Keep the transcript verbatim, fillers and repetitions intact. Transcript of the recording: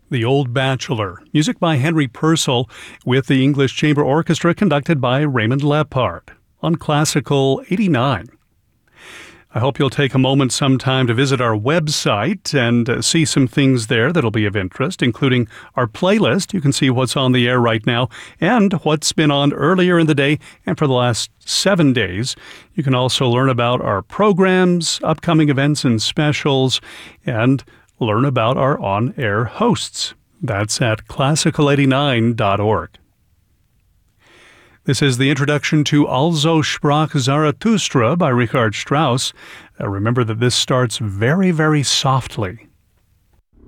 The Old Bachelor, music by Henry Purcell with the English Chamber Orchestra conducted by Raymond Lepard on Classical eighty-nine. I hope you'll take a moment sometime to visit our website and uh, see some things there that'll be of interest, including our playlist. You can see what's on the air right now and what's been on earlier in the day and for the last seven days. You can also learn about our programs, upcoming events and specials, and learn about our on-air hosts. That's at classical eighty-nine dot org. This is the introduction to Also sprach Zarathustra by Richard Strauss. Uh, remember that this starts very, very softly.